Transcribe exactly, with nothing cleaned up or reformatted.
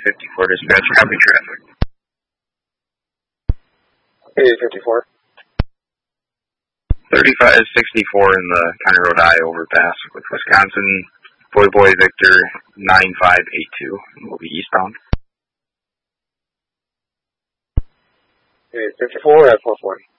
fifty-four dispatch, copy traffic. A fifty-four. thirty-five sixty-four in the County Road I overpass with Wisconsin, Boy Boy Victor nine five eight two. We'll be eastbound. A fifty-four at four forty.